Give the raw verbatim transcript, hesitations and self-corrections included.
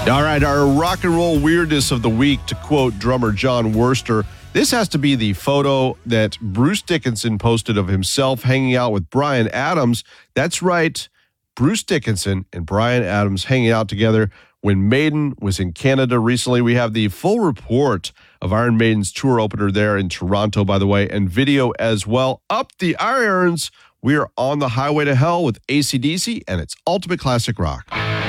All right, our rock and roll weirdness of the week, to quote drummer John Worster. This has to be the photo that Bruce Dickinson posted of himself hanging out with Bryan Adams. That's right, Bruce Dickinson and Bryan Adams hanging out together when Maiden was in Canada recently. We have the full report of Iron Maiden's tour opener there in Toronto, by the way, and video as well. Up the irons, we are on the highway to hell with A C D C and its ultimate classic rock.